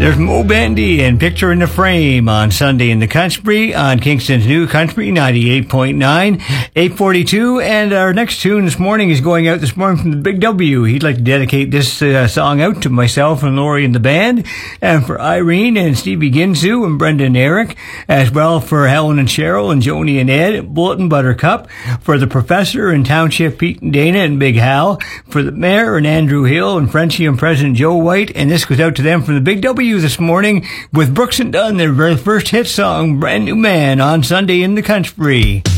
There's Mo Bandy and Picture in the Frame on Sunday in the Country on Kingston's New Country 98.9, 842. And our next tune this morning is going out this morning from the Big W. He'd like to dedicate this song out to myself and Lori and the band, and for Irene and Stevie Ginsu and Brenda and Eric, as well for Helen and Cheryl and Joni and Ed, Bulletin Buttercup, for the Professor and Township Pete and Dana and Big Hal, for the Mayor and Andrew Hill and Frenchie and President Joe White. And this goes out to them from the Big W this morning with Brooks and Dunn, their very first hit song, Brand New Man, on Sunday in the Country.